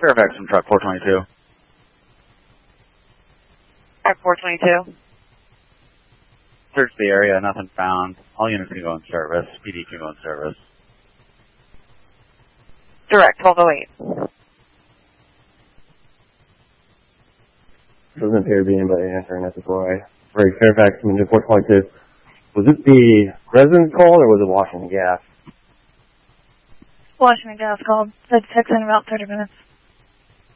Fairfax from truck 422. Truck 422. Search the area, nothing found. All units can go in service. PD can go in service. Direct 1208. Doesn't appear to be anybody answering, that's why. Right, Fairfax from 422. Was it the residence call or was it Washington Gas? Washington Gas called. Said 6 in about 30 minutes.